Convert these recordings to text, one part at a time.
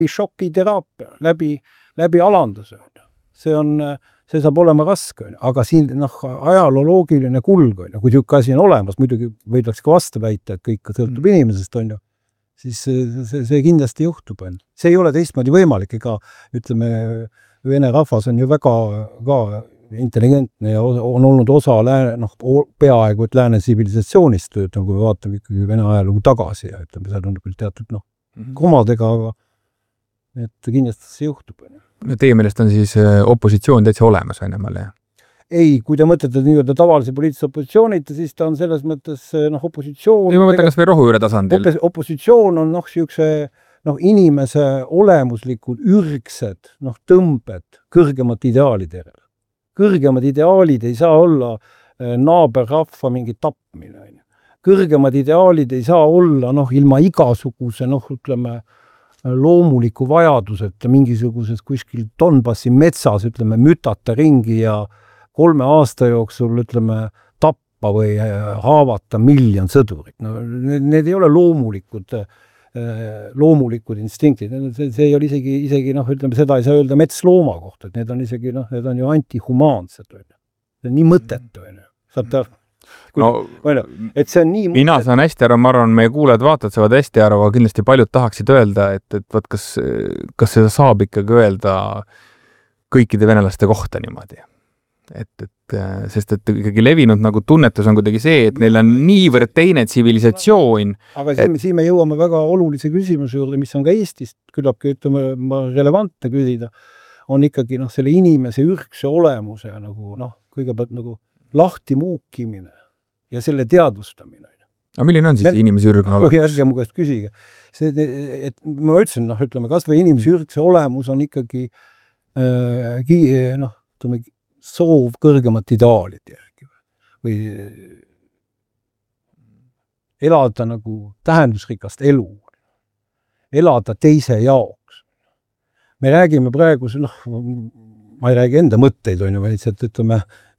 šokiteraapia, läbi alanduse. See saab olema raske, aga siin ajalooloogiline kulg, kui tükk asi on olemas, muidugi võidaks ka vastu väita, et kõik sõltub inimesest, siis see kindlasti juhtub. See ei ole teistmoodi võimalik, ega ütleme, vene rahvas on ju väga intelligentne ja on olnud osa peaaegu lääne tsivilisatsioonist, kui me vaatame ikkagi vene ajalugu tagasi ja ütleme, seal on küll teatud komadega, aga et kindlasti see juhtub. Teie meelest on siis opositsioon täitsa olemas Venemaale? Ei, kui te mõtlete nii-öelda tavalise poliitilise opositsioonita, siis ta on selles mõttes opositsioon... Ma mõtlen kas või rohujuure tasandil. Opositsioon on siukse inimese olemuslikud ürgsed tõmbed kõrgemad ideaalid järele. Kõrgemad ideaalid ei saa olla naaberrahva mingi tapmine. Kõrgemad ideaalid ei saa olla ilma igasuguse, ütleme, loomuliku vajaduseta mingisuguses kuskil Donbassi metsas, ütleme, mütata ringi ja 3 aasta jooksul, ütleme, tappa või haavata miljon sõdurit. Need ei ole loomulikud instinktid. See ei ole isegi ütleme, seda ei saa öelda metslooma kohta, et need on isegi, need on ju antihumaansed. See on nii mõttetu. Saab ta... et see on nii mina saan hästi aru, ma arvan, meie kuulajad vaatavad saavad hästi aru, aga kindlasti paljud tahaksid öelda, et võt, kas seda saab ikkagi öelda kõikide venelaste kohta niimoodi. Sest et ikkagi levinud tunnetus on kuidagi see, et neil on niivõrd teine tsivilisatsioon. Aga siin me jõuame väga olulise küsimuse juurde, mis on ka Eestist küllapki, ütleme, relevantne küsida, on ikkagi selle inimese ürgse olemuse kõigepealt lahti muukimine ja selle teadvustamine. Aga milline on siis inimese ürgne olemus? Ärge mu käest küsige. Et ma ütlesin, ütleme, kas või inimese ürgse olemus on ikkagi soov kõrgemat ideaalid järgi või elada tähendusrikast elu, elada teise jaoks. Me räägime praegu, ma ei räägi enda mõtteid, vaid ütleme,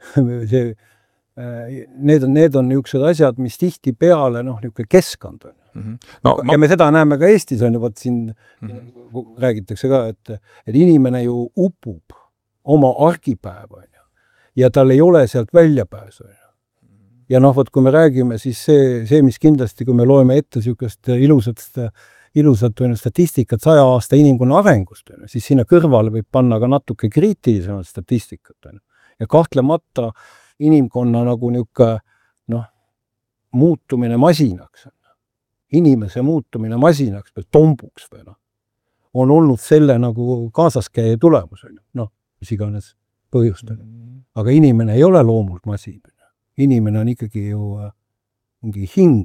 need on niisugused asjad, mis tihti peale niisugune keskkond on. Ja me seda näeme ka Eestis, siin räägitakse ka, et inimene ju upub oma argipäeva ja tal ei ole sealt väljapääsu. Ja kui me räägime, siis see, mis kindlasti, kui me loeme ette niisugust ilusat statistikat 100 aasta inimkonna arengust, siis sinna kõrvale võib panna ka natuke kriitilisemat statistikat. Ja kahtlemata inimkonna muutumine masinaks, inimese muutumine masinaks või tombuks on olnud selle kaasaskäija tulemus, mis iganes põhjustel. Aga inimene ei ole loomult masin. Inimene on ikkagi ju mingi hing.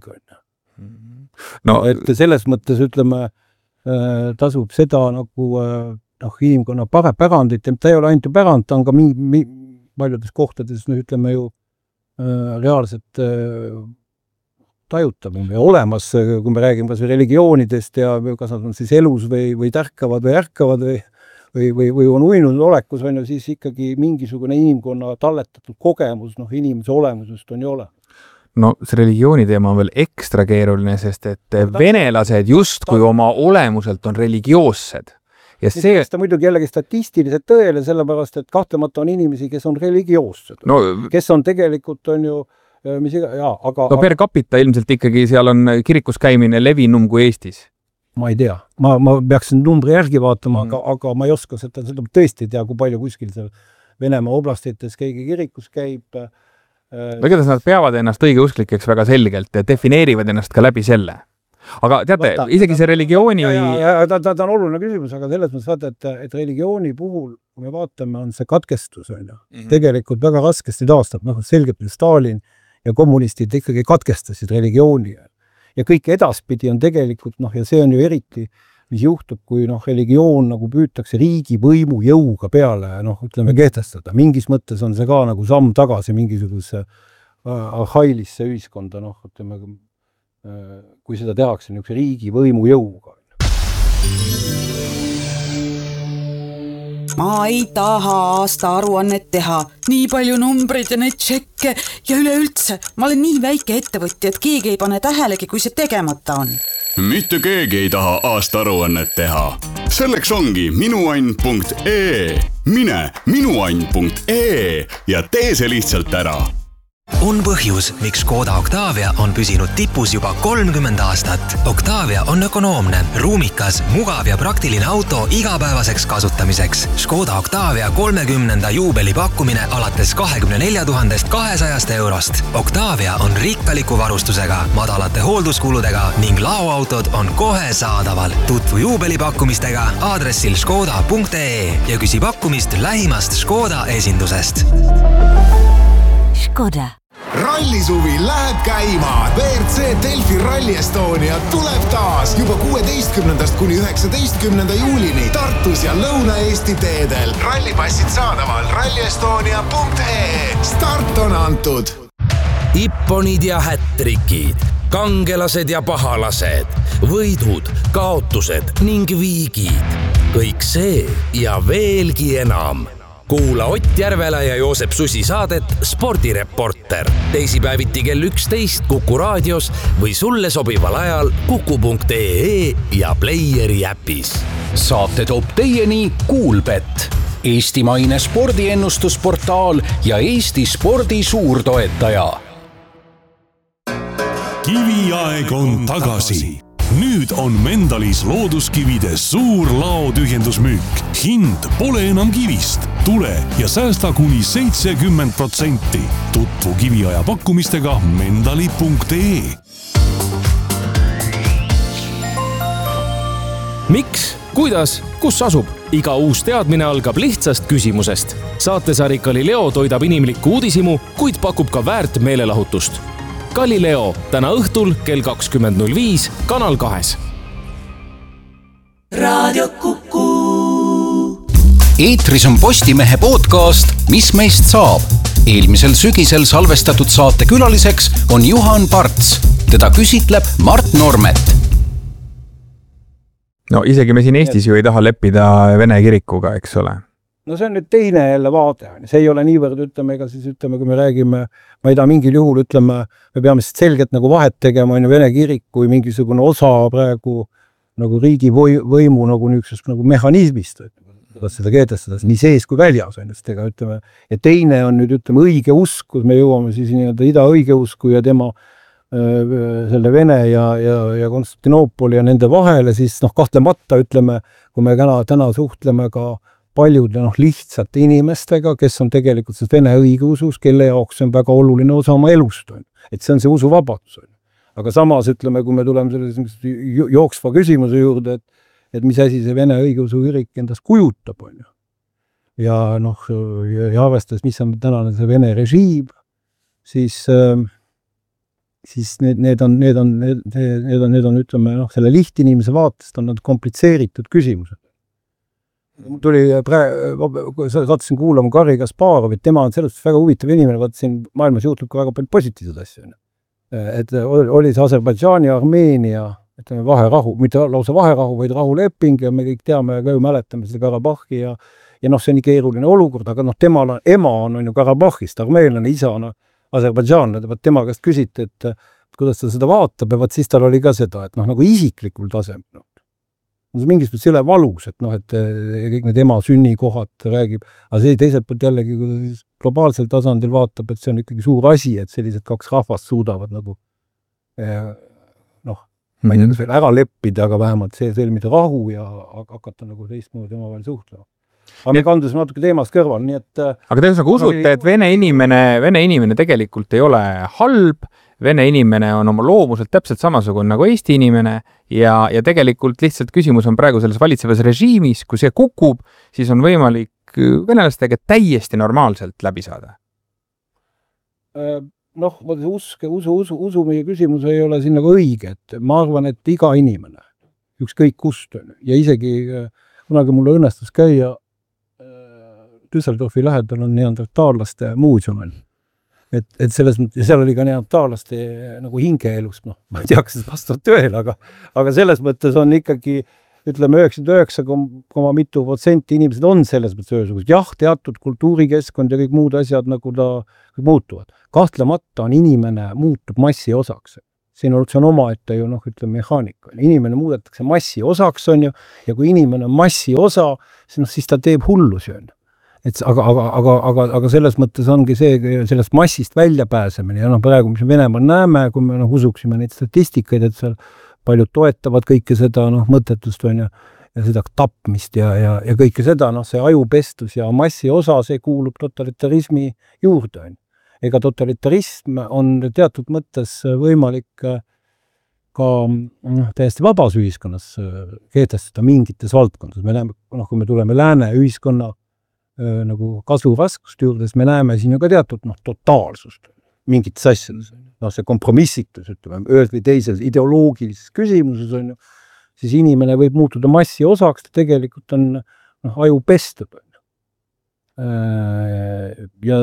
Et selles mõttes, ütleme, tasub seda inimkonna pärandit, ta ei ole ainult pärand, ta on ka paljudes kohtades, ütleme ju, reaalselt tajutav ja olemas, kui me räägime kas või religioonidest ja kas nad on siis elus või tärkavad või ärkavad või on uinud olekus, siis ikkagi mingisugune inimkonna talletatud kogemus inimese olemusest on ju ole. See religiooni teema on veel ekstra keeruline, sest et venelased justkui oma olemuselt on religioossed. Ja see ta muidugi jällegi statistiliselt tõele, sellepärast, et kahtlemata on inimesi, kes on religioossed. Kes on tegelikult on ju aga... per capita ilmselt ikkagi seal on kirikus käimine levinum kui Eestis. Ma ei tea. Ma peaksin numbri järgi vaatama, aga ma ei oska seda tõesti tea, kui palju kuskil seal Venemaa oblastites keegi kirikus käib. Igatahes nad peavad ennast õigeusklikeks väga selgelt ja defineerivad ennast ka läbi selle. Aga teate, isegi see religiooni... Ta on oluline küsimus, aga selles mõttes vaata, et religiooni puhul, kui me vaatame, on see katkestus. Tegelikult väga raskesti taastab. Selgelt Stalin ja kommunistid ikkagi katkestasid religiooni. Ja kõik edaspidi on tegelikult, ja see on ju eriti, mis juhtub, kui religioon püütakse riigi võimu jõuga peale, ütleme, kehtestada. Mingis mõttes on see ka samm tagasi mingisuguse arhailisse ühiskonda, ütleme, kui seda tehakse riigi võimu jõuga. Ma ei taha aasta aruannet teha, nii palju numbreid ja neid tšekke ja üleüldse. Ma olen nii väike ettevõtja, et keegi ei pane tähelegi, kui see tegemata on. Mitte keegi ei taha aastaaruannet teha. Selleks ongi minuann.ee. Mine minuann.ee ja tee see lihtsalt ära. On põhjus, miks Škoda Octavia on püsinud tipus juba 30 aastat. Octavia on ökonoomne, ruumikas, mugav ja praktiline auto igapäevaseks kasutamiseks. Škoda Octavia 30. juubeli pakkumine alates 24 200 eurost. Octavia on rikkaliku varustusega, madalate hoolduskuludega ning laoautod on kohe saadaval. Tutvu juubelipakkumistega aadressil škoda.ee ja küsi pakkumist lähimast Škoda esindusest. Škoda. Rallisuvi läheb käima. WRC Delfi Rally Estonia tuleb taas juba 16. kuni 19. juulini Tartus ja Lõuna-Eesti teedel. Rallipassid saadaval rallyestonia.ee. Start on antud. Ipponid ja hättrikid, kangelased ja pahalased, võidud, kaotused ning viigid. Kõik see ja veelgi enam. Kuula Ott Järvela ja Joosep Susi saadet Spordireporter. Teisipäeviti kell 11 Kuku raadios või sulle sobival ajal kuku.ee ja Playeri äpis. Saate toob teieni Kuulbet, eestimaine spordiennustusportaal ja Eesti spordi suurtoetaja. Kiviaeg on tagasi. Nüüd on Mendalis looduskivide suur laotühjendusmüük. Hind pole enam kivist. Tule ja säästa kuni 70%. Tutvu kiviaja pakkumistega mendali.ee. Miks? Kuidas? Kus asub? Iga uus teadmine algab lihtsast küsimusest. Saatesari Galileo toidab inimlikku uudisimu, kuid pakub ka väärt meelelahutust. Galileo täna õhtul kell 20.05 Kanal 2. Raadio Kuku. Eetris on Postimehe podcast Mis meist saab? Eelmisel sügisel salvestatud saate külaliseks on Juhan Parts. Teda küsitleb Mart Normet. No isegi me siin Eestis ju ei taha leppida Vene kirikuga, eks ole. No see on nüüd teine jälle vaade. See ei ole niivõrd, ütleme, kui me räägime, ma ei taha mingil juhul, ütleme, me peame selgelt nagu vahet tegema, on ju Vene kirik kui mingisugune osa praegu nagu riigi võimu nagu niisugusest nagu mehhanismist, kuidas seda kehtestada, nii sees kui väljas, ega ütleme. Ja teine on nüüd, ütleme, õige usk, kus me jõuame siis nii-öelda ida õigeusku ja tema selle Vene ja Konstantinoopoli ja nende vahele, siis kahtlemata, ütleme, kui me täna suhtleme ka paljude lihtsate inimestega, kes on tegelikult Vene õigeusus, kelle jaoks on väga oluline osa oma elust. Et see on see usuvabadus. Aga samas, ütleme, kui me tuleme selle jooksva küsimuse juurde, et mis asi see Vene õigeusu kirik endast kujutab. Ja arvestades, mis on tänane see Vene režiim, siis need on, ütleme, selle lihtinimese vaatest on nad komplitseeritud küsimused. Tuli saatsin kuulama Garri Kasparovit, tema on sellest väga huvitav inimene, vaat siin maailmas juhtub ka väga palju positiivsed asju. Et oli see Aserbaidžaani, Armeenia, ütleme vaherahu, mitte lausa vaherahu, vaid rahuleping ja me kõik teame ja ka ju mäletame seda Karabahhi ja see on nii keeruline olukord, aga temal ema on ju Karabahhist, armeenlane, isa on Aserbaidžaanlane, tema käest küsiti, et kuidas ta seda vaatab ja siis tal oli ka seda, et nagu isiklikul tasemel. Mingis mõttes selle valus, et kõik need ema sünnikohad räägib, aga see teiselt poolt jällegi, kui globaalsel tasandil vaatab, et see on ikkagi suur asi, et sellised kaks rahvast suudavad ma ei tea, veel ära leppida, aga vähemalt see sõlmida rahu ja hakata teistmoodi omavahel suhtlema. Aga me kandusime natuke teemast kõrval, nii et... Aga te usute, et Vene inimene tegelikult ei ole halb, Vene inimene on oma loomuselt täpselt samasugune nagu Eesti inimene ja tegelikult lihtsalt küsimus on praegu selles valitsevas režiimis, kui see kukub, siis on võimalik venelastega täiesti normaalselt läbi saada. Usu meie küsimus ei ole siin nagu õige, et ma arvan, et iga inimene, ükskõik kust on, ja isegi kunagi mulle õnnestus käia Düsseldorfi lähedal on neandertaallaste muuseum. Et selles mõttes, seal oli ka neandertaallaste nagu hingeelust, ma ei tea, kas see vastab tõele, aga selles mõttes on ikkagi, ütleme 99,mitu% inimesed on selles mõttes ühesugused. Jah, teatud kultuurikeskkond ja kõik muud asjad nagu ta muutuvad. Kahtlemata on inimene muutub massi osaks. see on omaette ju ütleme mehaanika. Inimene muudetakse massi osaks on ju, ja kui inimene on massi osa, siis ta teeb hullus ju. Et aga selles mõttes ongi see sellest massist välja pääsemine ja praegu, mis me Venemaal näeme, kui me usuksime neid statistikaid, et seal paljud toetavad kõike seda mõttetust on ju, ja seda tapmist ja kõike seda, see ajupestus ja massi osa, see kuulub totalitarismi juurde on. Ega totalitarism on teatud mõttes võimalik ka täiesti vabas ühiskonnas kehtestada mingites valdkondades. Me näeme, kui me tuleme lääne ühiskonna nagu kasvuraskust juurde, siis me näeme siin ju ka teatud totaalsust mingites asjades. See kompromissitus, ütleme, ühes või teises ideoloogilises küsimuses on ju, siis inimene võib muutuda massi osaks, ta tegelikult on ajupestud. Ja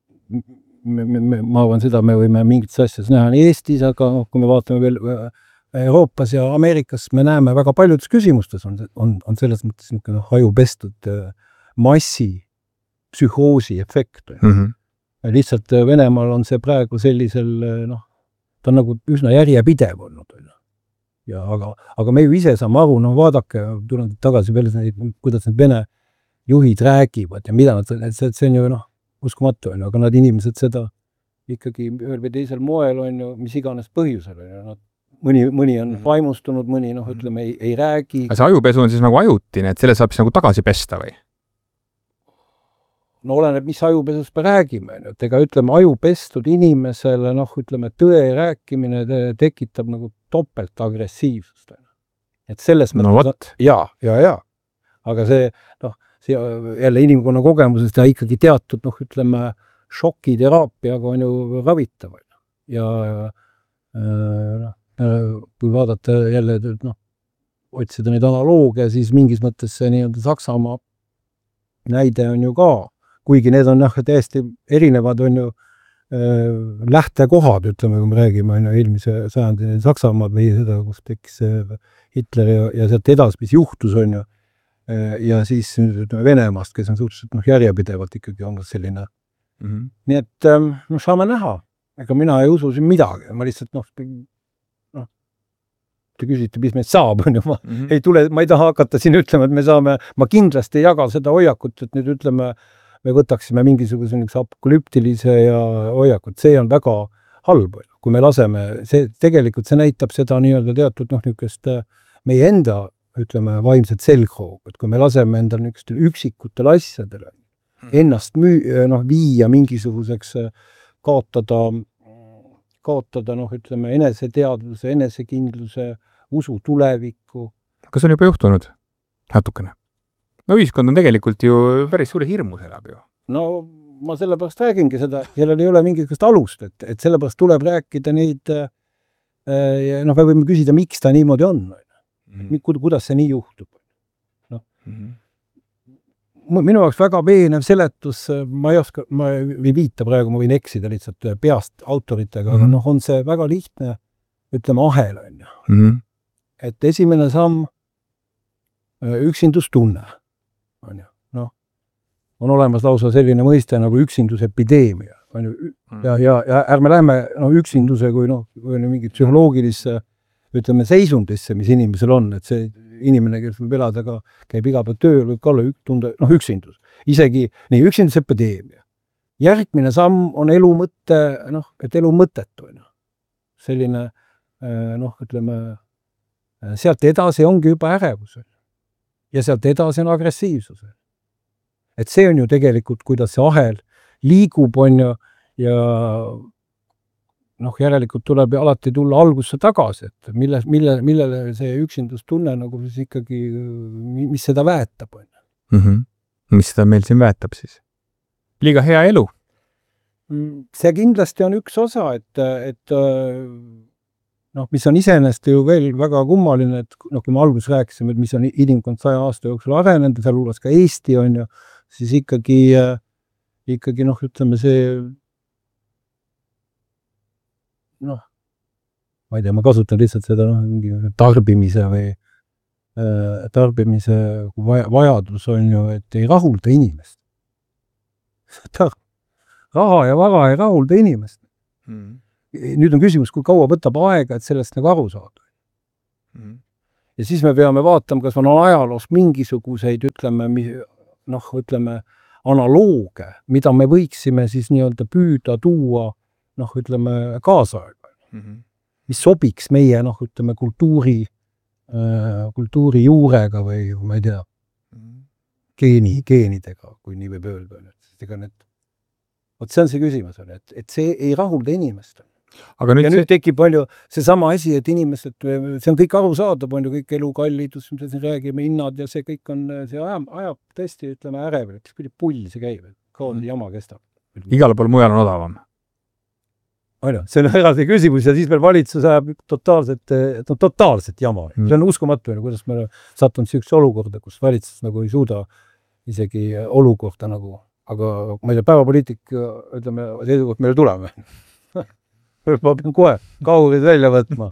ma arvan seda, me võime mingites asjades näha nii Eestis, aga kui me vaatame veel Euroopas ja Ameerikas, me näeme väga paljudes küsimustes on selles mõttes ajupestud massi psühhoosi efekt. Lihtsalt Venemaal on see praegu sellisel, ta on nagu üsna järjepidev olnud. Ja, aga me ju ise saame aru, vaadake, tulen tagasi veel, kuidas need Vene juhid räägivad ja mida nad, see on ju uskumatu on, aga nad inimesed seda ikkagi ühel või teisel moel on ju, mis iganes põhjusel on. Mõni on vaimustunud, mõni ütleme ei räägi. See ajupesu on siis nagu ajutine, et selle saab siis nagu tagasi pesta või? Oleneb, mis ajupesust me räägime. Et ega ütleme ajupestud inimesele, ütleme tõe rääkimine tekitab nagu topelt agressiivsust. Et selles mõttes... Ja. Aga see, see jälle inimkonna kogemusest ja ikkagi teatud, ütleme, šokiteraapiaga on ju ravitav. Ja kui vaadata jälle, otsida neid analoogia, siis mingis mõttes see nii-öelda Saksamaa näide on ju ka, kuigi need on täiesti erinevad on ju lähtekohad, ütleme, kui me räägime eelmise sajandi Saksamaad või seda, kus tekkis Hitler ja sealt edas, mis juhtus on ju, ja siis Venemaast, kes on suhteliselt järjepidevalt ikkagi on selline. Nii et saame näha. Ega mina ei usu siin midagi. Ma lihtsalt, te küsite, mis meid saab, on ju. Ma ei taha hakata siin ütlema, et me saame, ma kindlasti ei jaga seda hoiakut, et nüüd ütleme, me võtaksime mingisuguse apokalyptilise ja hoiakut. See on väga halb. Kui me laseme, tegelikult see näitab seda nii-öelda teatud niisugust meie enda ütleme, vaimset selgroogu, et kui me laseme endal üksikutel asjadele ennast viia mingisuguseks kaotada, ütleme, eneseteadvuse, enesekindluse, usu tulevikku. Kas on juba juhtunud? Natukene. Ühiskond on tegelikult ju päris suure hirmus elab ju. Ma sellepärast räägingi seda, kellel ei ole mingisugust alust, et sellepärast tuleb rääkida neid, me võime küsida, miks ta niimoodi on. Kuidas see nii juhtub. Minu jaoks väga veenev seletus, ma ei viita praegu, ma võin eksida lihtsalt peast autoritega, aga on see väga lihtne, ütleme, ahel on ju. Et esimene samm üksindustunne on ju. On olemas lausa selline mõiste nagu üksindusepideemia. Ja ärme läheme üksinduse kui mingi psühholoogilisse ütleme seisundisse, mis inimesel on, et see inimene, kes võib elada, aga käib iga päev tööl, võib ka olla tunda, üksindus. Isegi nii üksindusepideemia. Järgmine samm on elu mõtte, et elu mõttetu. Selline, ütleme, sealt edasi ongi juba ärevus. Ja sealt edasi on agressiivsus. Et see on ju tegelikult, kuidas see ahel liigub, on ju, ja järelikult tuleb alati tulla algusse tagasi, et millele see üksindustunne nagu siis ikkagi, mis seda väetab, on ju. Mis seda meil siin väetab siis? Liiga hea elu? See kindlasti on üks osa, et mis on iseenesest ju veel väga kummaline, et kui me alguses rääkisime, et mis on inimkond 100 aasta jooksul arenenud, seal hulgas ka Eesti on ju, siis ikkagi ütleme see ma ei tea, ma kasutan lihtsalt seda tarbimise vajadus on ju, et ei rahulda inimest. Raha ja vara ei rahulda inimest. nüüd on küsimus, kui kaua võtab aega, et sellest nagu aru saada. Ja siis me peame vaatama, kas on ajaloos mingisuguseid, ütleme, analooge, mida me võiksime siis nii-öelda püüda tuua, ütleme, kaasaega. Mis sobiks meie, ütleme, kultuuri juurega või ma ei tea, geenidega, kui nii võib öelda. See on see küsimus, et see ei rahulda inimestel. Aga nüüd tekib palju see sama asi, et inimesed, see on kõik aru saada, palju kõik elukallidus, mida siin räägime, hinnad ja see kõik on, see ajab tõesti, ütleme, ärev, et kuidagi pull see käib, kaua jama kestab. Igale pool mujal on odavam. See on eraldi küsimus ja siis meil valitsus ajab totaalset jama. See on uskumatu, kuidas me sattunud üks olukorda, kus valitsus nagu ei suuda isegi olukorda nagu, aga ma ei tea, päevapoliitik, ütleme, seisukoht meile tuleme. Ma pean kohe kaurid välja võtma.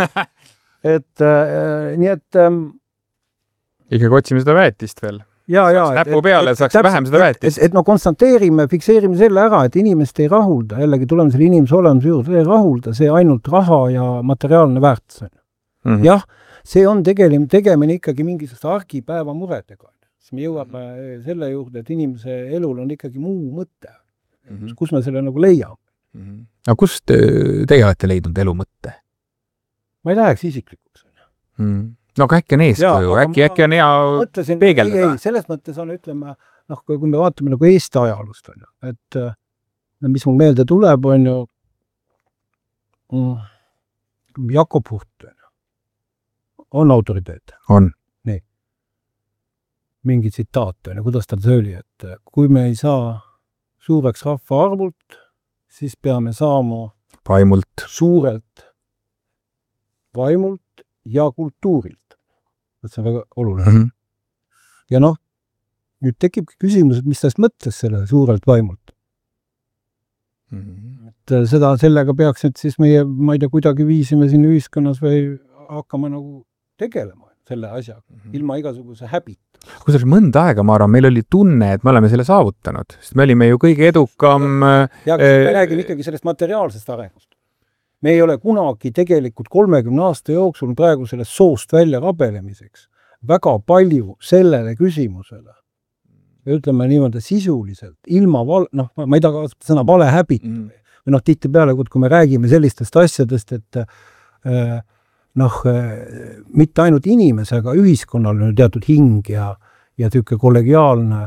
Nii et... Ikkagi otsime seda väetist veel. Näpu peale saaks vähem seda väetist. Et konstanteerime, fikseerime selle ära, et inimest ei rahulda. Jällegi tuleme selle inimese olemise juurde, ei rahulda see ainult raha ja materiaalne väärtus. Jah, see on tegemine ikkagi mingisugust argipäeva muredega. Siis me jõuame selle juurde, et inimese elul on ikkagi muu mõte. Kus me selle nagu leiame. Aga kust teie olete leidnud elu mõtte? Ma ei läheks isiklikuks. No aga äkki on eeskuju, äkki on hea peegeldada. Ei, selles mõttes on, ütleme, kui me vaatame nagu Eesti ajalust, et mis mul meelde tuleb, on ju Jakob Hurt on autoriteet. On. Nii. Mingi tsitaat, kuidas tal see oli, et kui me ei saa suureks rahva arvult, siis peame saama vaimult, suurelt vaimult ja kultuurilt. See on väga oluline. Ja nüüd tekibki küsimus, et mis täst mõttes selle suurelt vaimult. Et sellega peaks nüüd siis meie, ma ei tea, kuidagi viisime siin ühiskonnas või hakkama nagu tegelema selle asjaga, ilma igasuguse häbit. Kusjuures mõnda aega, ma arvan, meil oli tunne, et me oleme selle saavutanud, sest me olime ju kõige edukam... Ja me räägime ikkagi sellest materiaalsest arengust. Me ei ole kunagi tegelikult 30 aasta jooksul praegu sellest soost välja rabelemiseks väga palju sellele küsimusele, ütleme niimoodi sisuliselt, ilma ma ei taha kasutada sõna vale häbit, või tihti peale, kui me räägime sellistest asjadest, et mitte ainult inimese, aga ühiskonnal on teatud hing ja tüüke kollegiaalne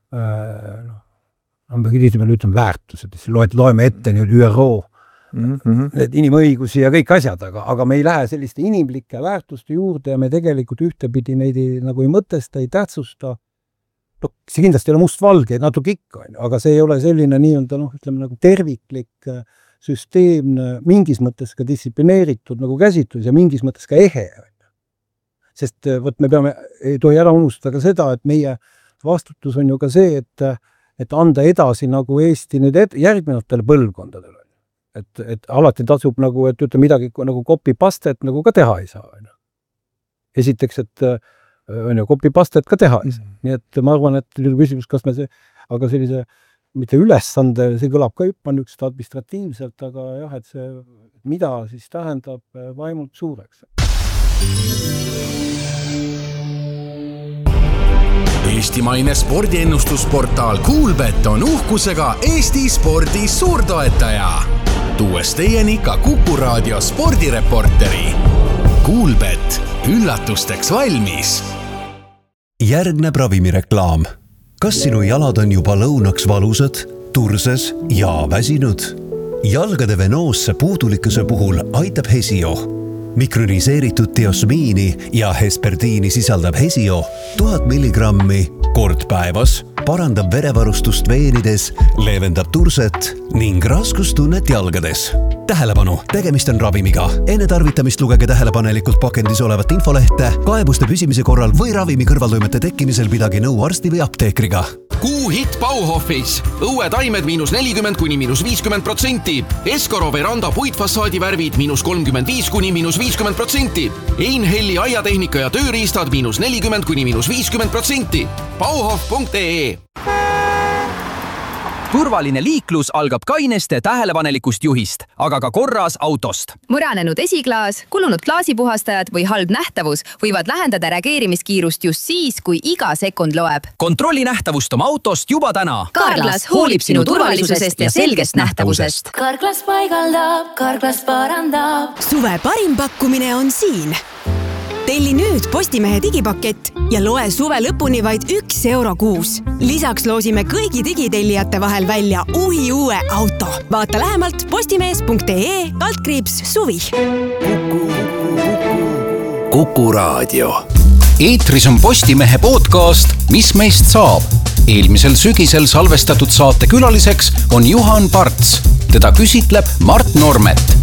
me ütleme väärtused, loeme ette nüüd ÜRO need inimõigusi ja kõik asjad, aga me ei lähe selliste inimlike väärtuste juurde ja me tegelikult ühtepidi neid nagu ei mõtesta, ei tähtsusta. See kindlasti ei ole mustvalge, natuke ikka, aga see ei ole selline nii-öelda, ütleme nagu terviklik süsteemne, mingis mõttes ka distsiplineeritud nagu käsitlus ja mingis mõttes ka ehe. Sest me peame, ei tohi ära unustada ka seda, et meie vastutus on ju ka see, et anda edasi nagu Eesti nüüd järgnevatele põlvkondadele. Et alati tasub nagu, et ütle midagi nagu copy-pastet nagu ka teha ei saa. Esiteks, et copy-pastet ka teha ei saa. Nii et ma arvan, et küsimus, kas me aga sellise mitte ülesande, see kõlab ka üks administratiivselt, aga jah, et see, mida siis tähendab vaimult suureks. Eestimaine spordiennustusportaal Kuulbet on uhkusega Eesti spordi suurtoetaja. Tuues teieni ka Kuku Raadio spordireporteri. Kuulbet, üllatusteks valmis. Järgneb ravimireklaam. Kas sinu jalad on juba lõunaks valusad, turses ja väsinud? Jalgade venoosse puudulikkuse puhul aitab Hesio. Mikroniseeritud diosmiini ja hesperdiini sisaldab Hesio 1000 milligrammi kord päevas, parandab verevarustust veenides, leevendab turset ning raskustunnet jalgades. Tähelepanu, tegemist on ravimiga. Enne tarvitamist lugege tähelepanelikult pakendis olevat infolehte, kaebuste püsimise korral või ravimi kõrvaltoimete tekkimisel pidage nõu arsti või apteekriga. Kuuhitt Bauhofis. Õuetaimed -50% Eskoro veranda puitfassaadi värvid -35% Einhelli aiatehnika ja tööriistad -40% Bauhof.ee Turvaline liiklus algab kaineste tähelepanelikust juhist, aga ka korras autost. Muranenud esiklaas, kulunud klaasipuhastajad või halb nähtavus võivad lähendada reageerimiskiirust just siis, kui iga sekund loeb. Kontrolli nähtavust oma autost juba täna. Carglass hoolib sinu turvalisusest ja selgest nähtavusest. Carglass paigaldab, Carglass parandab. Suve parim pakkumine on siin. Telli nüüd Postimehe digipakett ja loe suve lõpuni vaid €1 kuus. Lisaks loosime kõigi digitellijate vahel välja uue auto. Vaata lähemalt postimees.ee/suvi. Kuku Raadio. Eetris on Postimehe podcast Mis meist saab? Eelmisel sügisel salvestatud saate külaliseks on Juhan Parts. Teda küsitleb Mart Normet.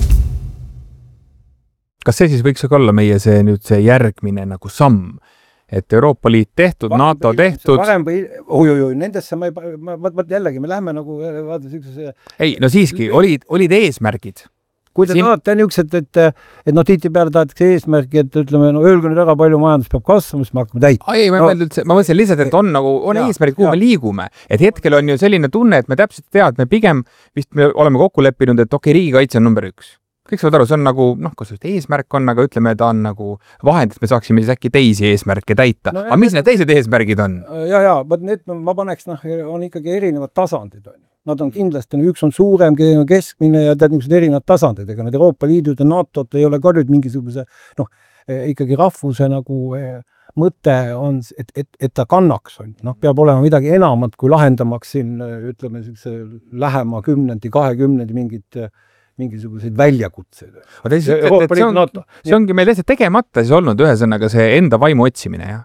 Kas see siis võiks olla meie see järgmine nagu samm, et Euroopa Liit tehtud, NATO tehtud? Varem või, nendesse jällegi, me läheme nagu vaata siuksesse... Ei, no siiski, olid eesmärgid. Kui te tahate niisugused, et tihti peale tahetakse eesmärki, et ütleme, öelge nüüd väga palju majandus peab kasvama, siis me hakkame täitma. Ei, ma mõtlen lihtsalt, et on eesmärgid, kuhu me liigume. Et hetkel on ju selline tunne, et me täpselt tead, me pigem vist me oleme kokku leppinud, et riigikaitse on number 1. Kõik saavad aru, see on nagu, kas eesmärk on, aga ütleme, ta on nagu vahend, et me saaksime siis äkki teisi eesmärke täita. Aga mis need teised eesmärgid on? Need ma paneks, on ikkagi erinevad tasandid. Nad on kindlasti, üks on suurem, keskmine ja tead niisugused erinevad tasandid. Ega need Euroopa Liidud ja NATO-t ei ole ka nüüd mingisuguse, ikkagi rahvuse nagu mõte on, et ta kannaks. Peab olema midagi enamat, kui lahendamaks siin, ütleme, lähema 10-20 mingisuguseid väljakutseid. See ongi meil täitsa tegemata siis olnud ühesõnaga see enda vaimu otsimine, jah?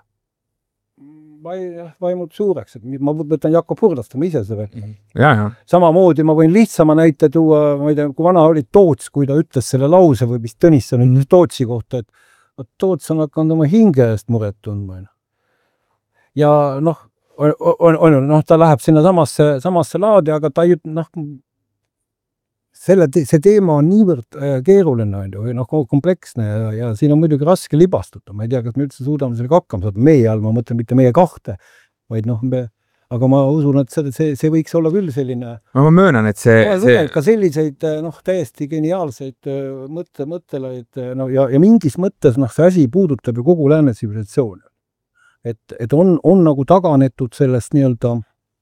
Vaimud suureks, et ma võtan Jakob Hurlast, ma ise seda veel. Samamoodi ma võin lihtsama näite tuua, ma ei tea, kui vana oli Toots, kui ta ütles selle lause või mis Tõnisson ütles Tootsi kohta, et Toots on hakanud oma hinge eest muret tundma. Ja ta läheb sinna samasse laadi, aga ta ei see teema on niivõrd keeruline kompleksne ja siin on muidugi raske libastuda. Ma ei tea, kas me üldse suudame sellega hakkama saada. Meie all, ma mõtlen mitte meie kahte, vaid aga ma usun, et see võiks olla küll selline... Ma möönan, et see... Ka selliseid täiesti geniaalseid mõttelaid ja mingis mõttes see asi puudutab ju kogu lääne tsivilisatsiooni. Et on nagu taganetud sellest nii-öelda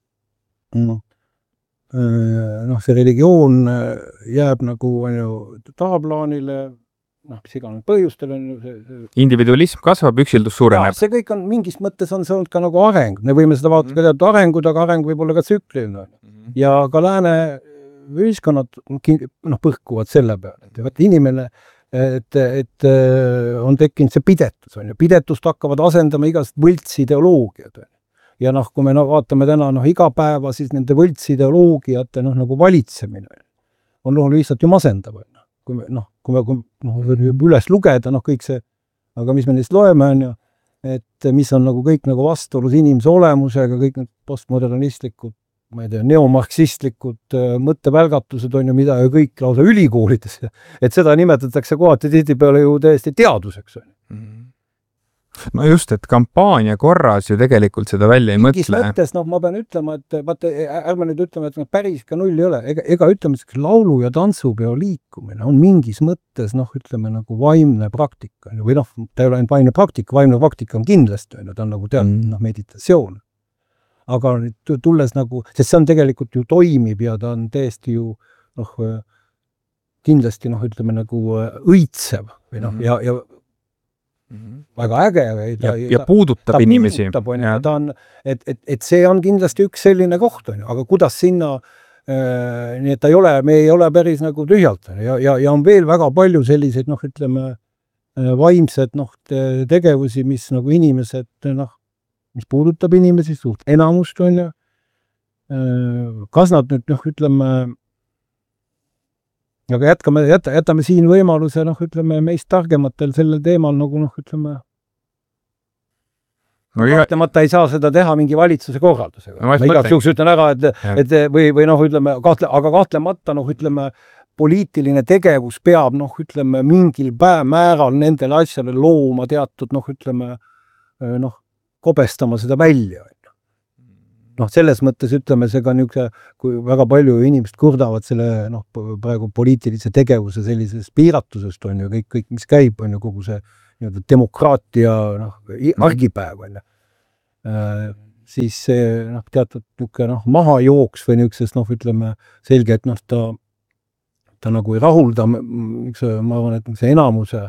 see religioon jääb nagu tahaplaanile, mis iganes põhjustel on individualism kasvab, üksildus suureneb. See kõik on mingis mõttes on see olnud ka nagu areng. Me võime seda vaadata ka teatud arengud, aga areng võib olla ka tsükliline. Ja ka lääne ühiskonnad põhkuvad selle peale. Inimene, et on tekkinud see pidetus. Pidetust hakkavad asendama igast võltsideoloogiad. Ja kui me vaatame täna iga päeva, siis nende võltsideoloogiate nagu valitsemine on lihtsalt ju masendav. Kui me üles lugeda, kõik see, aga mis me neist loeme on ju, et mis on kõik vastuolus inimese olemusega, kõik need postmodernistlikud, ma ei tea, neomarksistlikud mõttevälgatused on ju mida ja kõik lausa ülikoolides. Et seda nimetatakse kohati tihtipeale ju täiesti teaduseks. No just, et kampaania korras ju tegelikult seda välja ei mõtle. Mingis mõttes, ma pean ütlema, et ärme nüüd ütleme, et päris ka null ei ole. Ega ütleme, et laulu- ja tantsupeo liikumine on mingis mõttes, ütleme nagu vaimne praktika. Või ta ei ole ainult vaimne praktika on kindlasti, ta on nagu teatud meditatsioon. Aga tulles sest see on tegelikult ju toimib ja ta on täiesti ju kindlasti, ütleme nagu õitsev või ja väga äge ja puudutab inimesi. Et see on kindlasti üks selline koht, aga kuidas sinna nii et me ei ole päris nagu tühjalt ja on veel väga palju selliseid ütleme vaimsed tegevusi, mis nagu inimesed mis puudutab inimesi suht enamust on ju. Kas nad nüüd ütleme aga jätame siin võimaluse, ütleme, meist targematel sellel teemal, ütleme, kahtlemata ei saa seda teha mingi valitsuse korraldusega. Ma igaks juhuks ütlen ära, või ütleme, aga kahtlemata, ütleme, poliitiline tegevus peab, ütleme, mingil määral nendele asjale looma teatud, ütleme, kobestama seda välja. selles mõttes ütleme, see ka niisugune, kui väga palju inimesed kurdavad selle praegu poliitilise tegevuse sellisest piiratusest on ju kõik, mis käib, on ju kogu see nii-öelda demokraatia argipäev on ju. Siis see teatud niisugune mahajooks või niisugusest ütleme selge, et ta nagu ei rahulda, ma arvan, et see enamuse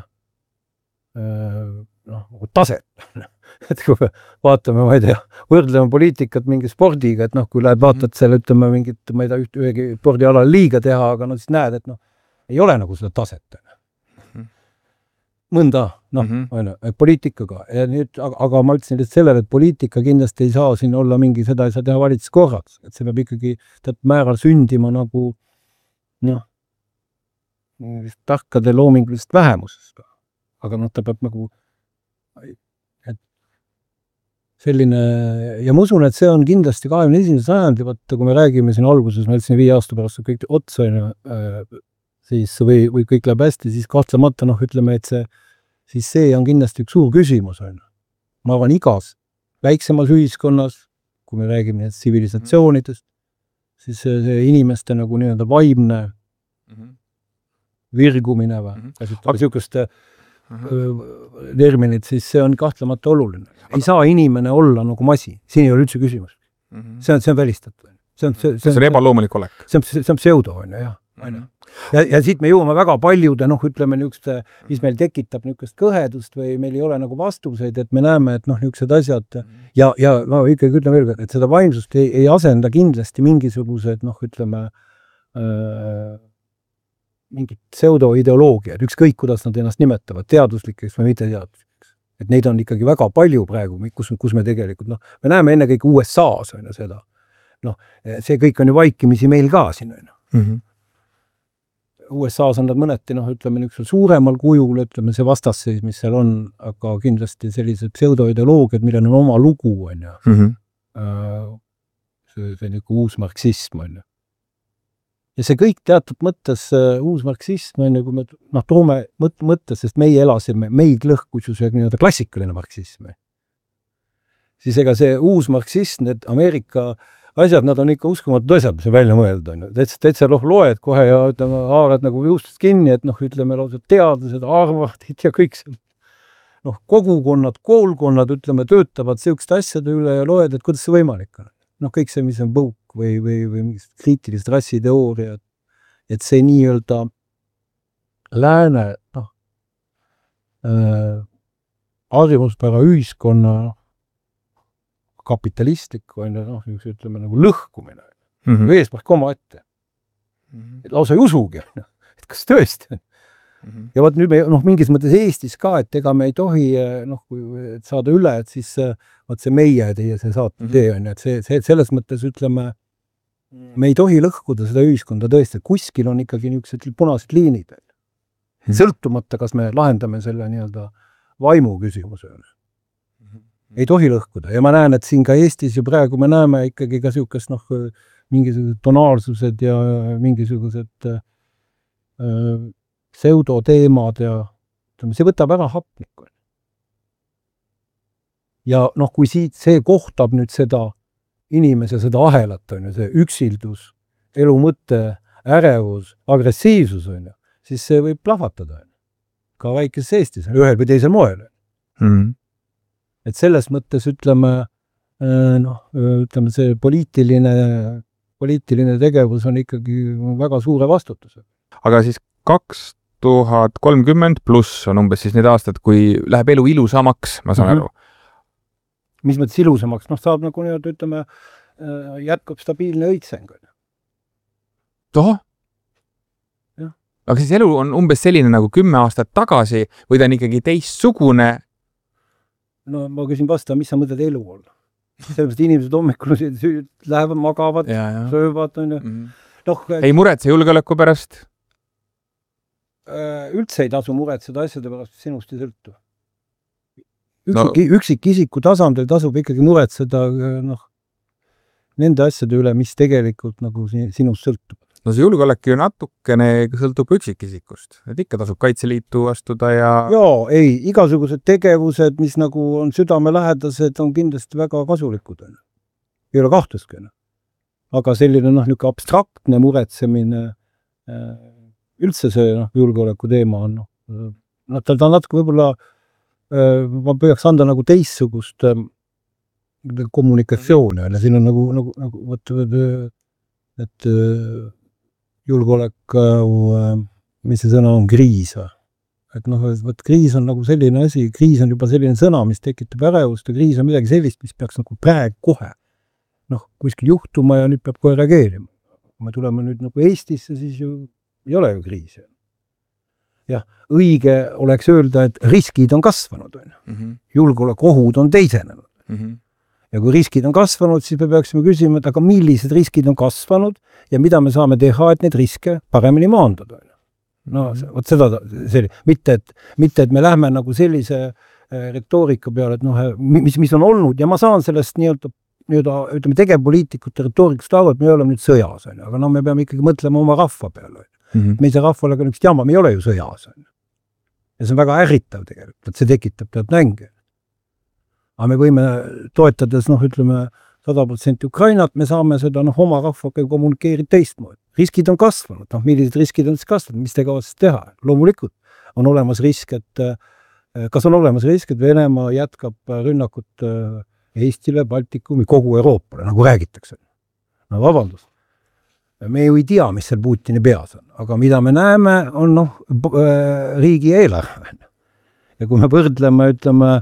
taset. Et kui vaatame, ma ei tea, võrdleme poliitikat mingi spordiga, et kui lähed vaatad selle, ütleme mingit, ma ei tea, ühegi spordialal liiga teha, aga siis näed, et ei ole nagu seda taset. Mõnda, poliitikaga. Ja nüüd, aga ma ütlesin sellele, et poliitika kindlasti ei saa siin olla mingi, seda ei saa teha valitsuskorraks. Et see peab ikkagi määral sündima nagu tarkade loomingulist vähemusest. Aga ta peab nagu selline, ja ma usun, et see on kindlasti 21. sajandi, vaata, kui me räägime siin alguses, ma ütlesin 5 aasta pärast kõik otsa, siis, või kõik läheb hästi, siis kahtlemata, ütleme, et see on kindlasti üks suur küsimus. Ma arvan, igas väiksemas ühiskonnas, kui me räägime tsivilisatsioonidest, siis see inimeste nagu nii-öelda vaimne virgumine või niisugust terminid, siis see on kahtlemata oluline. Ei saa inimene olla nagu masi. Siin ei ole üldse küsimus. See on välistatud. See on ebaloomulik olek. See on pseudo, jah. Ja siit me jõuame väga paljude, ütleme niisuguste, mis meil tekitab niisugust kõhedust või meil ei ole nagu vastuseid, et me näeme, et niisugused asjad ja ma ikkagi ütlen veel, et seda vaimsust ei asenda kindlasti mingisugused, ütleme, mingid pseudoideoloogiad, ükskõik, kuidas nad ennast nimetavad, teaduslikeks või mitte teaduslikeks. Et neid on ikkagi väga palju praegu, kus me tegelikult, me näeme enne kõik USA-s on seda. See kõik on ju vaikimisi meil ka siin on. USA-s on nad mõneti, ütleme, niisugusel suuremal kujul, ütleme, see vastasseis, mis seal on, aga kindlasti sellised pseudoideoloogiad, millel on oma lugu, on ju. See niisugune uus marksism, on ju. Ja see kõik teatud mõttes uus marksism on, kui me toome mõttes, sest meie elasime, meid lõhkus ju see nii-öelda klassikaline marksism. Siis ega see uus marksism, need Ameerika asjad, nad on ikka uskumatud asjad, mis on välja mõelda. Täitsa loed kohe ja haarad nagu juustest kinni, et ütleme lausa teadlased, arvardid ja kõik see. Kogukonnad, koolkonnad, ütleme, töötavad selliste asjade üle ja loed, et kuidas see võimalik on. Kõik see, mis on põuk või mingid kriitilised rassiteooriad, et see nii-öelda lääne harjumuspära ühiskonna kapitalistlik on ütleme nagu lõhkumine. Eesmärk oma ette. Lausa ei usugi, et kas tõesti. Ja nüüd me mingis mõttes Eestis ka, et ega me ei tohi saada üle, et siis see meie teie see saate tee on, et see selles mõttes ütleme, me ei tohi lõhkuda seda ühiskonda tõesti, et kuskil on ikkagi niisugused punased liinid. Sõltumata, kas me lahendame selle nii-öelda vaimu küsimuse. Ei tohi lõhkuda ja ma näen, et siin ka Eestis ju praegu me näeme ikkagi ka niisugust mingisugused tonaalsused ja mingisugused pseudoteemad ja see võtab ära hapnikku. Ja kui see kohtab nüüd seda inimese, seda ahelat, on ju, see üksildus, elu mõte, ärevus, agressiivsus, on ju, siis see võib plahvatada. Ka väikeses Eestis, ühel või teisel moel. Et selles mõttes ütleme, see poliitiline tegevus on ikkagi väga suure vastutuse. Aga siis 2030 pluss on umbes siis need aastad, kui läheb elu ilusamaks, ma saan aru. Mis mõttes ilusamaks? Saab nagu nii-öelda, ütleme, jätkub stabiilne õitseng. Toh? Aga siis elu on umbes selline nagu 10 aastat tagasi või ta on ikkagi teistsugune? No ma küsin vasta, mis sa mõtled elu olla? Sellepärast inimesed hommikul lähevad, magavad, söövad. Ei muretse julgeoleku pärast? Üldse ei tasu muretseda asjade pärast, sinust ei sõltu. Üksikisiku tasandil tasub ikkagi muretseda nende asjade üle, mis tegelikult nagu sinust sõltub. No see julgeolek ju natukene sõltub üksikisikust. Et ikka tasub Kaitseliitu astuda ja... ei, igasugused tegevused, mis nagu on südamelähedased, on kindlasti väga kasulikud. ei ole kahtlustki. Aga selline niisugune abstraktne muretsemine, üldse see julgeoleku teema on, ta on natuke võib-olla, ma peaks anda nagu teissugust kommunikatsiooni, siin on et julgeolek, mis see sõna on, kriis. Et kriis on nagu selline asi, kriis on juba selline sõna, mis tekitab ärevust ja kriis on midagi sellist, mis peaks nagu praegu kohe kuskil juhtuma ja nüüd peab kohe reageerima. Kui me tuleme nüüd nagu Eestisse, siis ju ei ole ju kriis. Jah, õige oleks öelda, et riskid on kasvanud. Julgeolekuohud on teisenenud. Ja kui riskid on kasvanud, siis me peaksime küsima, et aga millised riskid on kasvanud ja mida me saame teha, et neid riske paremini maandada. Seda, mitte, et me lähme nagu sellise retoorika peale, et mis on olnud ja ma saan sellest ütleme tegevpoliitikute retoorikust aru, et me oleme nüüd sõjas, aga me peame ikkagi mõtlema oma rahva peale. Me ei saa rahvale ka niisugust jama, me ei ole ju sõjas. Ja see on väga ärritav tegelikult, et see tekitab tead nänge. Aga me võime toetades, ütleme, 100% Ukrainat, me saame seda oma rahvaga kommunikeerida teistmoodi. Riskid on kasvanud, millised riskid on siis kasvanud, mis te kavatsete teha? Loomulikult on olemas risk, kas on olemas risk, et Venemaa jätkab rünnakut Eestile, Baltikumi, kogu Euroopale, nagu räägitakse. Vabandust. Me ju ei tea, mis seal Putini peas on, aga mida me näeme, on riigi eelarve. Ja kui me võrdleme, ütleme,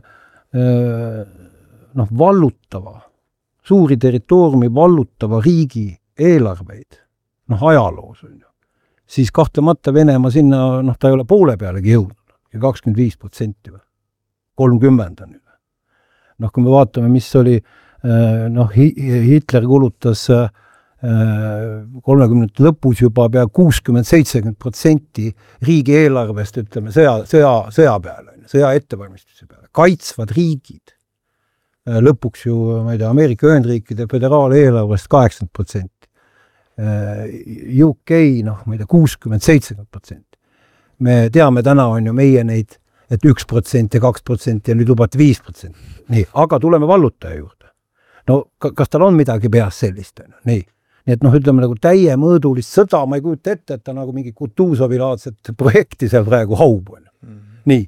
vallutava, suuri territooriumi vallutava riigi eelarveid, ajaloos, siis kahtlemata Venemaa sinna, ta ei ole poole pealegi jõudnud, ja 25% või 30% on. Kui me vaatame, mis oli, Hitler kulutas 30 lõpus juba pea 60-70% riigi eelarvest, ütleme, sõja peale, sõja ettevalmistuse peale. Kaitsvad riigid, lõpuks ju, ma ei tea, Ameerika Ühendriikide föderaaleelarvest 80%. UK, ma ei tea, 60-70%. Me teame täna on ju meie neid, et 1% ja 2% ja nüüd lubati 5%. Nii, aga tuleme vallutaja juurde. Kas tal on midagi peas sellist? Nii, et ütleme nagu täiemõõdulist sõda, ma ei kujuta ette, et ta nagu mingi Kutuzovi-laadset projekti seal praegu haub. Nii,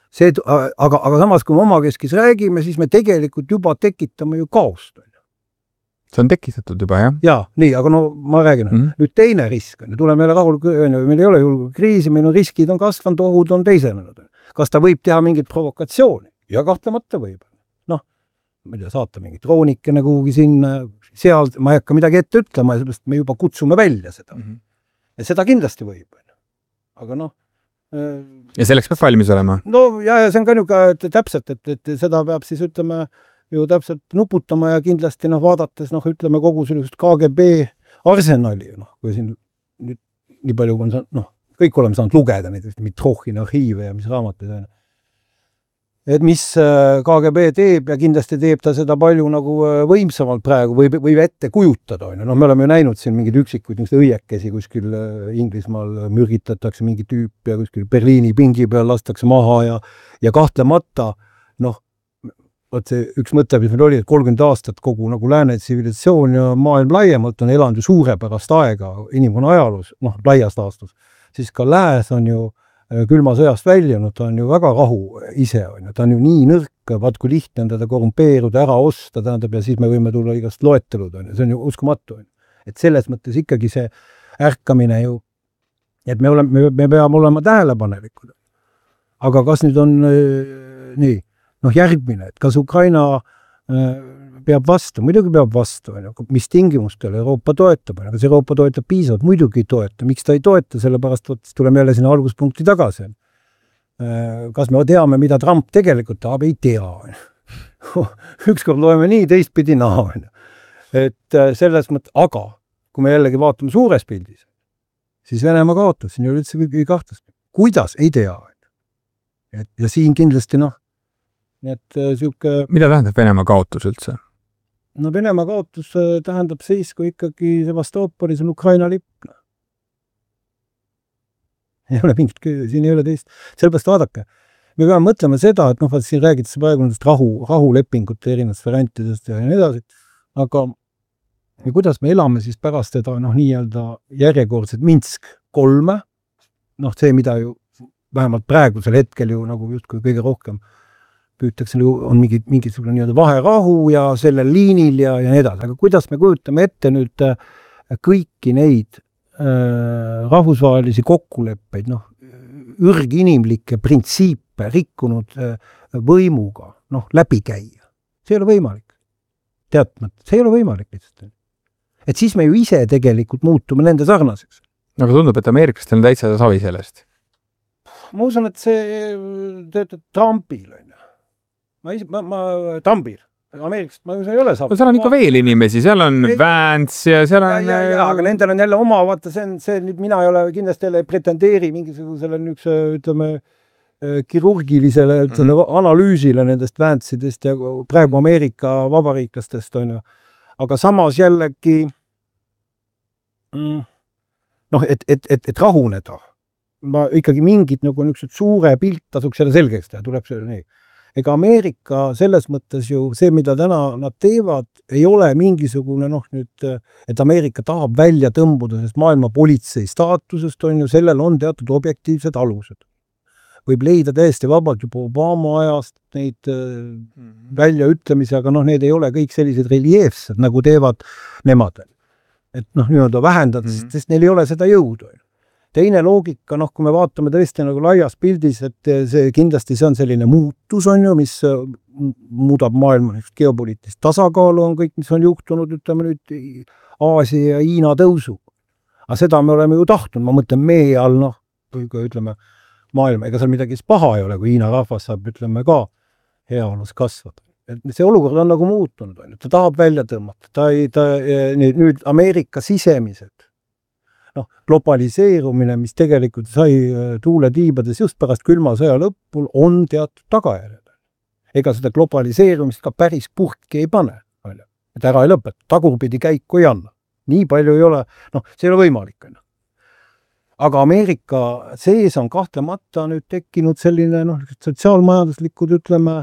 aga samas, kui me omakeskis räägime, siis me tegelikult juba tekitame ju kaost. See on tekitatud juba, jah? Jaa, nii, aga ma räägin. Nüüd teine risk on. Tuleme jälle rahul, meil ei ole julgeolekukriisi, meil on riskid on kasvanud, ohud on teisenenud. Kas ta võib teha mingit provokatsiooni? Ja kahtlemata võib. Ma ei tea, saata mingit droonikene kuhugi sinna, seal ma ei hakka midagi ette ütlema, sellepärast me juba kutsume välja seda. Ja seda kindlasti võib. Aga ja selleks peab valmis olema? Ja see on ka niisugune täpselt, et seda peab siis, ütleme, ju täpselt nuputama ja kindlasti vaadates, ütleme, kogu sellist KGB arsenali, kui siin nüüd nii palju on kõik oleme saanud lugeda neid Mitrohhini arhiive ja mis raamatud on. Et mis KGB teeb ja kindlasti teeb ta seda palju nagu võimsamalt praegu või ette kujutada. Me oleme ju näinud siin mingid üksikuid õiekesi kuskil Inglismaal mürgitatakse mingi tüüp ja kuskil Berliini pingi peal lastakse maha ja kahtlemata, see üks mõte, mis meil oli, et 30 aastat kogu nagu lääne tsivilisatsioon ja maailm laiemalt on elanud ju suurepärast aega inimkonna ajaloos, laias laastus, siis ka lääs on ju külma sõjast väljunud, ta on ju väga rahu ise, ta on ju nii nõrk, vaat kui lihtne on teda korrumpeeruda, ära osta, tähendab, ja siis me võime tulla igast loetelud, see on ju uskumatu. Et selles mõttes ikkagi see ärkamine ju, et me peame olema tähelepanelikud. Aga kas nüüd on nii, järgmine, et kas Ukraina peab vastu, muidugi peab vastu, mis tingimustel Euroopa toetab, kas Euroopa toetab piisavalt, muidugi ei toeta, miks ta ei toeta, sellepärast tuleme jälle sinna alguspunkti tagasi. Kas me teame, mida Trump tegelikult tahab, ei tea. Ükskord loeme nii, teistpidi naa. Et selles mõttes, aga kui me jällegi vaatame suures pildis, siis Venemaa kaotab, siin ei ole üldse kõige kahtlust. Kuidas? Ei tea. Ja siin kindlasti mida tähendab Venemaa kaotus üldse? Venemaa kaotus tähendab siis, kui ikkagi Sevastoopolis on Ukraina lipp. Ei ole mingit, siin ei ole teist. Sellepärast vaadake, me peame mõtlema seda, et siin räägitakse praegu nendest rahulepingute erinevast variantidest ja nii edasi, aga ja kuidas me elame siis pärast seda nii-öelda järjekordset Minsk 3, see, mida ju vähemalt praegusel hetkel ju nagu justkui kõige rohkem püütakse, on mingisugune nii-öelda vaherahu ja sellel liinil ja nii edasi, aga kuidas me kujutame ette nüüd kõiki neid rahvusvahelisi kokkuleppeid, ürginimlikke printsiipe rikkunud võimuga, läbi käia. See ei ole võimalik. Teatmata, see ei ole võimalik lihtsalt. Et siis me ju ise tegelikult muutume nende sarnaseks. Aga tundub, et ameeriklastel on täitsa savi sellest. Ma usun, et see töötab Trumpil. Trumpil. Ameerikast ma ei ole saanud. Seal on ikka veel inimesi, seal on Vance ja seal on... Ja, aga nendel on jälle oma, vaata, see nüüd mina ei ole kindlasti jälle pretendeeri mingisugusele ütleme, kirurgilisele analüüsile nendest Vance'idest ja praegu Ameerika vabariiklastest on ju. Aga samas jällegi et rahuneda. Ma ikkagi mingid suure pilt tasuks selle selgeks teha, tuleb see nii. Ega Ameerika selles mõttes ju see, mida täna nad teevad, ei ole mingisugune et Ameerika tahab välja tõmbuda sest maailma politsei staatusest on ju, sellel on teatud objektiivsed alused. Võib leida täiesti vabalt juba Obama ajast neid väljaütlemisi, aga need ei ole kõik sellised reljeefsed, nagu teevad nemad. Et nii-öelda vähendada, sest neil ei ole seda jõudu. Teine loogika, kui me vaatame tõesti laias pildis, et see kindlasti see on selline muutus on ju, mis muudab maailma geopoliitilist tasakaalu on kõik, mis on juhtunud, ütleme nüüd Aasia ja Hiina tõusu. Aga seda me oleme ju tahtnud, ma mõtlen meie all, ütleme maailma, ega seal midagi paha ei ole, kui Hiina rahvas saab, ütleme ka heaolus kasvada. Et see olukord on nagu muutunud, ta tahab välja tõmmata, nüüd Ameerika sisemised, globaliseerumine, mis tegelikult sai tuuletiibades just pärast külma sõja lõpul, on teatud tagajärjed. Ega seda globaliseerumist ka päris puhki ei pane. Et ära ei lõpeta, tagurpidi käiku ei anna. Nii palju ei ole, see ei ole võimalik. Aga Ameerika sees on kahtlemata nüüd tekkinud selline sotsiaalmajanduslikud, ütleme,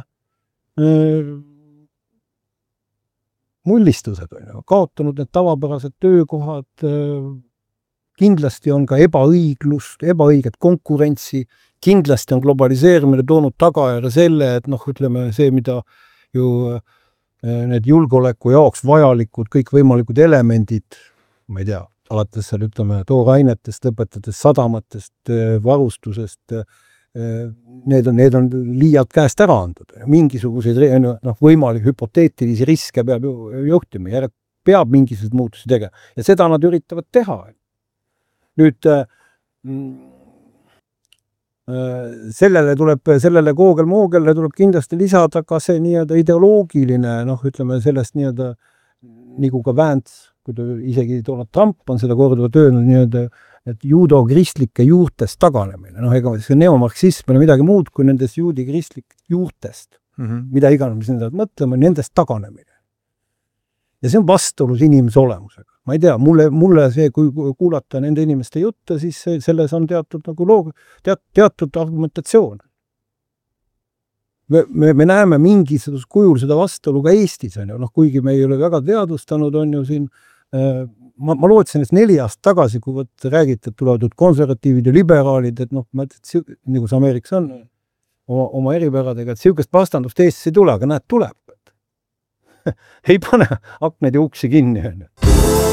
mullistused on ju, kaotanud need tavapärased töökohad, kindlasti on ka ebaõiglust, ebaõiget konkurentsi, kindlasti on globaliseerimine toonud tagajärje selle, et ütleme see, mida ju need julgeoleku jaoks vajalikud kõik võimalikud elemendid, ma ei tea, alates seal ütleme toorainetest, lõpetades sadamatest, varustusest, need on liialt käest ära andnud. Mingisuguseid võimalik hüpoteetilisi riske peab juhtima, peab mingisuguseid muutusi tegema. Ja seda nad üritavad teha. Nüüd sellele koogel-moogele tuleb kindlasti lisada ka see nii-öelda ideoloogiline, ütleme sellest nii-öelda, nagu ka Vance, kui isegi Donald Trump on seda korduvalt öelnud nii-öelda, et juudo-kristlike juurtest taganemine. Ega see neomarksism on midagi muud kui nendest juudi-kristlikest juurtest, mida iganes, mis nendelt mõtlema, nendest taganemine. Ja see on vastuolus inimese olemusega. Ma ei tea, mulle see, kui kuulata nende inimeste jutte, siis selles on teatud argumentatsioon. Me näeme mingisugust kujul seda vastuolu ka Eestis, kuigi me ei ole väga teadvustanud, on ju siin, ma lootsin, et 4 aastat tagasi, kui räägite, et tulevad konservatiivid ja liberaalid, et ma ütlen, nagu see Ameerikas on, oma eripäradega, et siukest vastandust Eestis ei tule, aga näed, tuleb. Ei pane akneid ja uksi kinni.